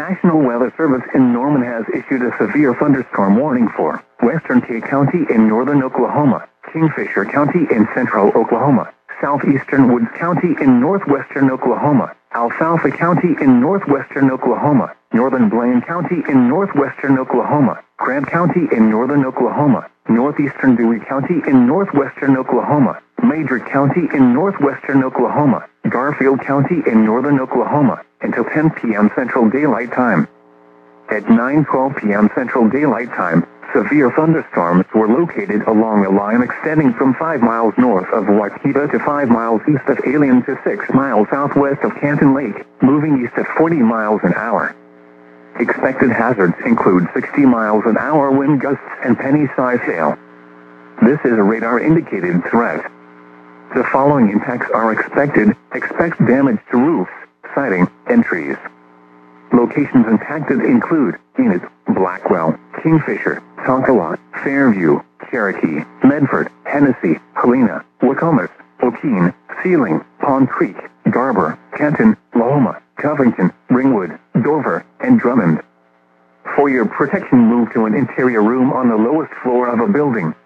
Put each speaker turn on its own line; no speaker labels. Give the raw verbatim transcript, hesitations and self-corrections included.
National Weather Service in Norman has issued a severe thunderstorm warning for Western Key County in northern Oklahoma, Kingfisher County in central Oklahoma, southeastern Woods County in northwestern Oklahoma, Alfalfa County in northwestern Oklahoma, northern Blaine County in northwestern Oklahoma, Grant County in northern Oklahoma, northeastern Dewey County in northwestern Oklahoma, Major County in northwestern Oklahoma, Garfield County in northern Oklahoma, until ten p m Central Daylight Time. At nine twelve p m Central Daylight Time, severe thunderstorms were located along a line extending from five miles north of Waukeeta to five miles east of Alien to six miles southwest of Canton Lake, moving east at forty miles an hour. Expected hazards include sixty miles an hour wind gusts and penny-sized hail. This is a radar-indicated threat. The following impacts are expected. Expect damage to roofs, siding, and trees. Locations impacted include Enid, Blackwell, Kingfisher, Tonkawa, Fairview, Cherokee, Medford, Hennessy, Helena, Wacomas, Okeen, Sealing, Pond Creek, Garber, Canton, Lahoma, Covington, Ringwood, Dover, and Drummond. For your protection, move to an interior room on the lowest floor of a building.